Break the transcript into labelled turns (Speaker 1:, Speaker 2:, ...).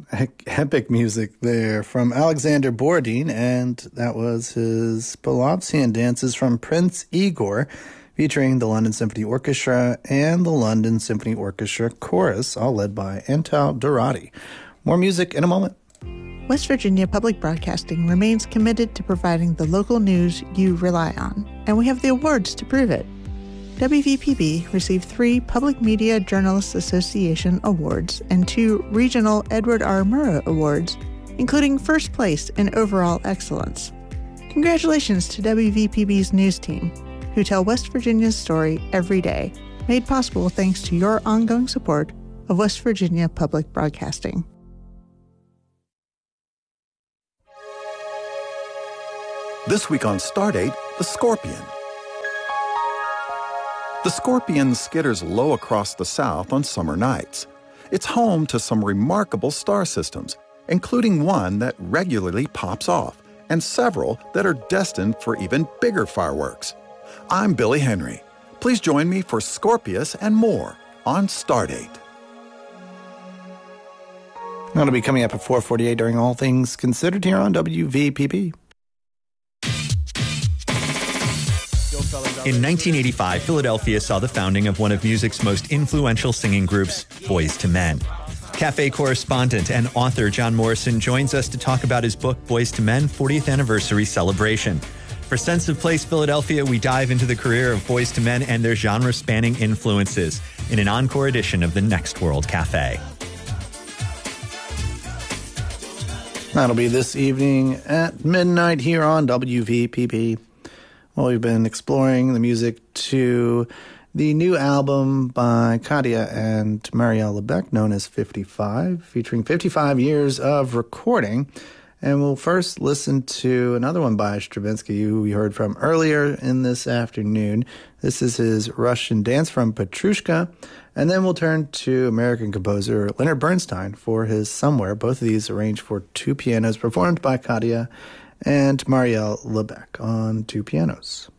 Speaker 1: epic music there from Alexander Borodin, and that was his Polovtsian dances from Prince Igor, featuring the London Symphony Orchestra and the London Symphony Orchestra Chorus, all led by Antal Dorati. More music in a moment.
Speaker 2: West Virginia Public Broadcasting remains committed to providing the local news you rely on, and we have the awards to prove it. WVPB received 3 Public Media Journalists Association awards and 2 Regional Edward R. Murrow awards, including first place in overall excellence. Congratulations to WVPB's news team, who tell West Virginia's story every day, made possible thanks to your ongoing support of West Virginia Public Broadcasting.
Speaker 3: This week on Stardate, the Scorpion. The Scorpion skitters low across the South on summer nights. It's home to some remarkable star systems, including one that regularly pops off, and several that are destined for even bigger fireworks. I'm Billy Henry. Please join me for Scorpius and more on Stardate.
Speaker 1: That'll be coming up at 4:48 during All Things Considered here on WVPB.
Speaker 4: In 1985, Philadelphia saw the founding of one of music's most influential singing groups, Boyz II Men. Cafe correspondent and author John Morrison joins us to talk about his book, Boyz II Men, 40th Anniversary Celebration. For Sense of Place Philadelphia, we dive into the career of Boyz II Men and their genre-spanning influences in an encore edition of The Next World Cafe.
Speaker 1: That'll be this evening at midnight here on WVPB. Well, we've been exploring the music to the new album by Katia and Marielle Lebec, known as 55, featuring 55 years of recording. And we'll first listen to another one by Stravinsky, who we heard from earlier in this afternoon. This is his Russian dance from Petrushka. And then we'll turn to American composer Leonard Bernstein for his Somewhere. Both of these arranged for 2 pianos, performed by Katia and Marielle Lebec on 2 pianos.